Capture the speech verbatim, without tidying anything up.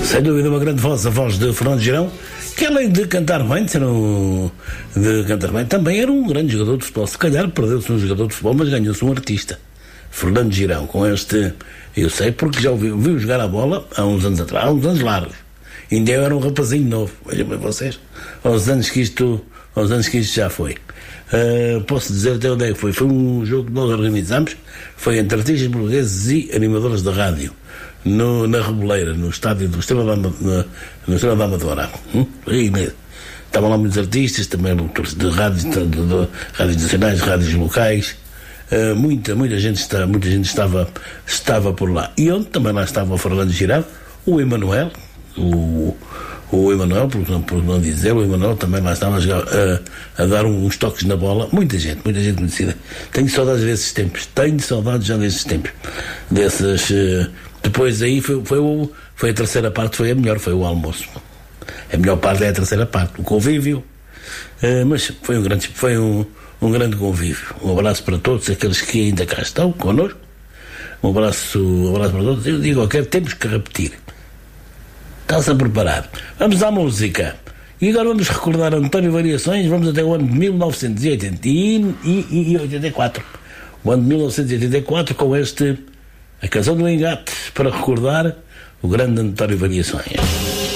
Sem dúvida, uma grande voz, a voz de Fernando Girão, que além de cantar bem, de, ser um, de cantar bem, também era um grande jogador de futebol. Se calhar perdeu-se um jogador de futebol, mas ganhou-se um artista. Fernando Girão, com este, eu sei porque já ouvi, ouvi jogar a bola há uns anos atrás, há uns anos largos. Ainda eu era um rapazinho novo, vejam bem vocês, aos anos que isto, aos anos que isto já foi. Uh, posso dizer até onde é que foi. Foi um jogo que nós organizamos, foi entre artistas portugueses e animadores de rádio, no, na Reboleira, no estádio do Estrela da, no, no Estrela da Amadora. Hum? Estavam lá muitos artistas, também de rádios, de, de, de rádios nacionais, rádios locais. Uh, muita, muita gente, está, muita gente estava, estava por lá. E onde também lá estava o Fernando Girão, o Emanuel, o O Emanuel, por, por não dizer, o Emanuel também lá estava a, jogar, a, a dar uns toques na bola. Muita gente, muita gente conhecida. Tenho saudades desses tempos, tenho saudades já desses tempos. Dessas, uh, depois aí foi, foi, o, foi a terceira parte, foi a melhor, foi o almoço. A melhor parte é a terceira parte, o convívio. Uh, mas foi um grande, foi um, um grande convívio. Um abraço para todos aqueles que ainda cá estão connosco. Um abraço, um abraço para todos. Eu digo, ok, temos que repetir. Está-se a preparar. Vamos à música. E agora vamos recordar António Variações. Vamos até o ano de mil novecentos e oitenta e oitenta e quatro. O ano de mil novecentos e oitenta e quatro, com este, a canção do Engate, para recordar o grande António Variações.